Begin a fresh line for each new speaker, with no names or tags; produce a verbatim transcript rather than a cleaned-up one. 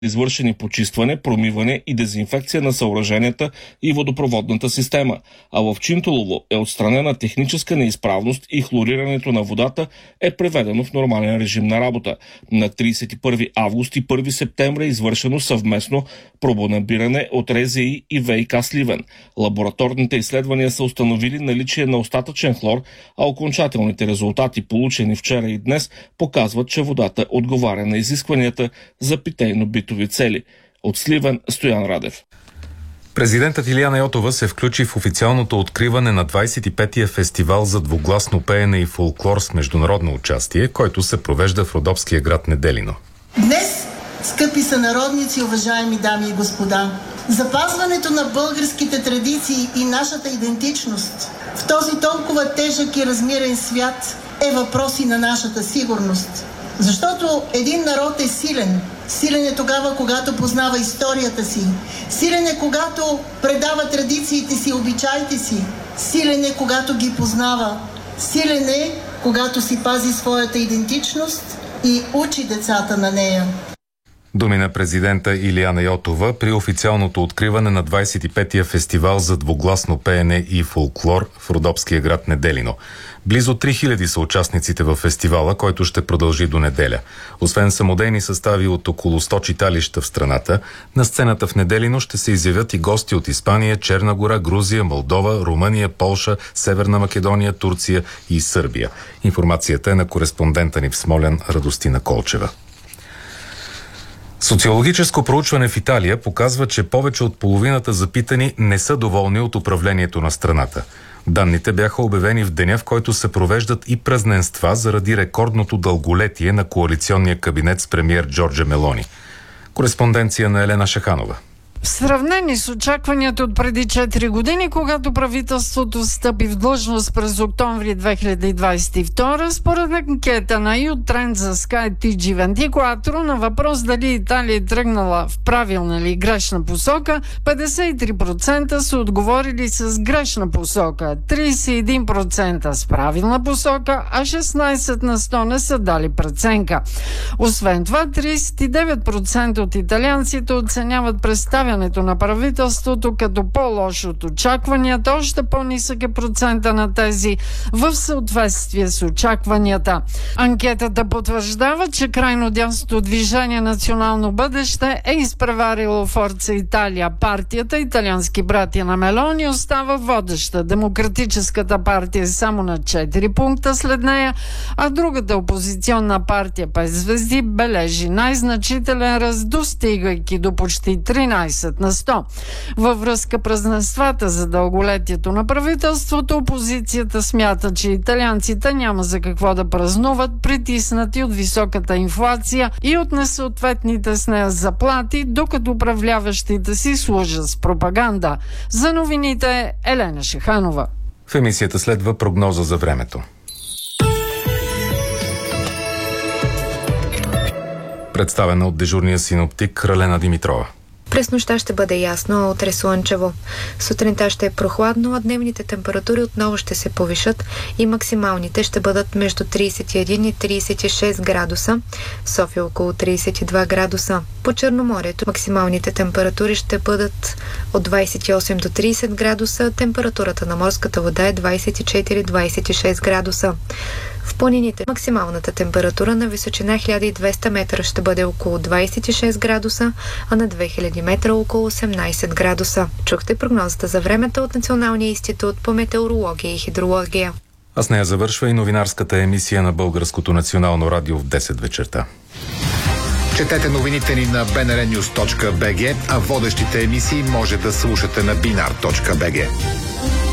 извършени почистване, промиване и дезинфекция на съоръженията и водопроводната система, а в Чинтулово е отстранена техническа неизправност и хлорирането на водата е преведено в нормален режим на работа. На тридесет и първи август и първи септември е извършено съвместно пробонабиране от РЗИ и ВиК Сливен. Лабораторните изследвания са установили наличие на остатъчен хлор, а окончателните резултати, получени вчера и днес, показват, че водата отговаря на изискванията за питейно-битови цели. От Сливен, Стоян Радев.
Президентът Илияна Йотова се включи в официалното откриване на двадесет и петия фестивал за двугласно пеене и фолклор с международно участие, който се провежда в родопския град Неделино.
Днес, скъпи сънародници, уважаеми дами и господа, запазването на българските традиции и нашата идентичност в този толкова тежък и размирен свят е въпрос и на нашата сигурност. Защото един народ е силен. Силен е тогава, когато познава историята си. Силен е, когато предава традициите си, обичаите си. Силен е, когато ги познава. Силен е, когато си пази своята идентичност и учи децата на нея.
Думи на президента Илияна Йотова при официалното откриване на двадесет и петия фестивал за двугласно пеене и фолклор в родопския град Неделино. Близо три хиляди са участниците във фестивала, който ще продължи до неделя. Освен самодейни състави от около сто читалища в страната, на сцената в Неделино ще се изявят и гости от Испания, Черна гора, Грузия, Молдова, Румъния, Полша, Северна Македония, Турция и Сърбия. Информацията е на кореспондента ни в Смолян Радостина Колчева. Социологическо проучване в Италия показва, че повече от половината запитани не са доволни от управлението на страната. Данните бяха обявени в деня, в който се провеждат и празненства заради рекордното дълголетие на коалиционния кабинет с премиер Джорджа Мелони. Кореспонденция на Елена Шаханова.
В сравнение с очакванията от преди четири години, когато правителството стъпи в длъжност през октомври две хиляди двадесет и втора, според анкета на YouTrend за Sky ти джи двайсет на въпрос дали Италия е тръгнала в правилна или грешна посока, петдесет и три процента са отговорили с грешна посока, тридесет и един процента с правилна посока, а шестнадесет на сто не са дали преценка. Освен това, тридесет и девет процента от италианците оценяват представя на правителството като по-лошо от очакванията, още по-нисък е процента на тези в съответствие с очакванията. Анкетата потвърждава, че крайно дясното движение Национално бъдеще е изпреварило Форца Италия. Партията Италиански братя на Мелони остава водеща. Демократическата партия е само на четири пункта след нея, а другата опозиционна партия Пет звезди бележи най-значителен ръст, достигайки до почти тринадесет на сто. Във връзка празненствата за дълголетието на правителството, опозицията смята, че италианците няма за какво да празнуват, притиснати от високата инфлация и от несъответните с нея заплати, докато управляващите си служат с пропаганда. За новините Елена Шаханова.
В емисията следва прогноза за времето. Представена от дежурния синоптик Ралена Димитрова.
През нощта ще бъде ясно, а утре слънчево. Сутринта ще е прохладно, а дневните температури отново ще се повишат и максималните ще бъдат между тридесет и един и тридесет и шест градуса. В София около тридесет и два градуса. По Черноморието максималните температури ще бъдат от двадесет и осем до тридесет градуса. Температурата на морската вода е двадесет и четири до двадесет и шест градуса. В планините максималната температура на височина хиляда и двеста метра ще бъде около двадесет и шест градуса, а на две хиляди метра около осемнадесет градуса. Чухте прогнозата за времето от Националния институт по метеорология и хидрология.
А с нея завършва и новинарската емисия на Българското национално радио в десет вечерта.
Четете новините ни на би ен ар нюз точка би джи, а водещите емисии може да слушате на бинар точка би джи.